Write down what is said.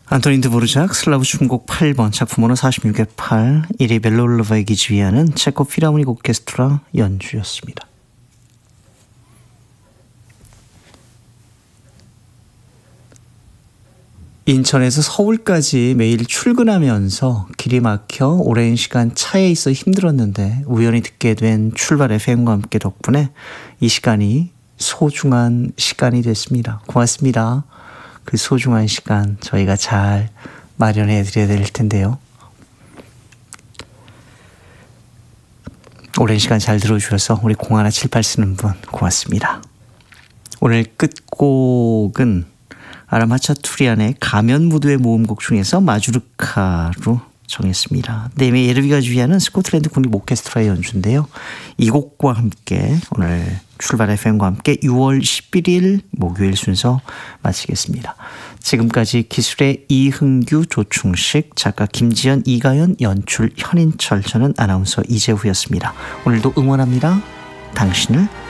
안토닌 드보르작 슬라브 춤곡 8번 작품번호 46의 8 이리 벨로울로바에 기지휘하는 체코 필하모닉 오케스트라 연주였습니다. 인천에서 서울까지 매일 출근하면서 길이 막혀 오랜 시간 차에 있어 힘들었는데 우연히 듣게 된 출발 FM과 함께 덕분에 이 시간이 소중한 시간이 됐습니다. 고맙습니다. 그 소중한 시간 저희가 잘 마련해 드려야 될 텐데요. 오랜 시간 잘 들어주셔서 우리 0178 쓰는 분 고맙습니다. 오늘 끝곡은 아라마차 투리안의 가면 무드의 모음곡 중에서 마주르카로 정했습니다. 네임의 예르비가 주의하는 스코틀랜드 국립 오케스트라의 연주인데요. 이 곡과 함께 오늘 출발 FM과 함께 6월 11일 목요일 순서 마치겠습니다. 지금까지 기술의 이흥규, 조충식, 작가 김지연, 이가연, 연출 현인철, 저는 아나운서 이재후였습니다. 오늘도 응원합니다. 당신을